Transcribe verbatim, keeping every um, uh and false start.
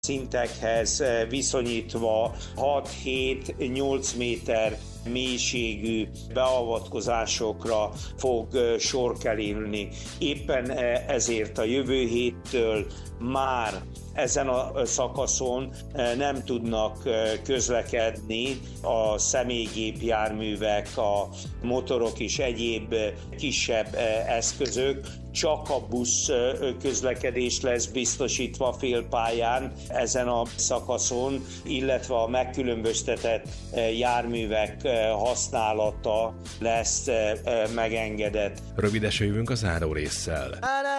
szintekhez viszonyítva hat-hét-nyolc méter mélységű beavatkozásokra fog sor kerülni. Éppen ezért a jövő héttől már ezen a szakaszon nem tudnak közlekedni a személygépjárművek, a motorok és egyéb kisebb eszközök, csak a busz közlekedés lesz biztosítva félpályán ezen a szakaszon, illetve a megkülönböztetett járművek használata lesz megengedett. Rövidesen jövünk a záró résszel.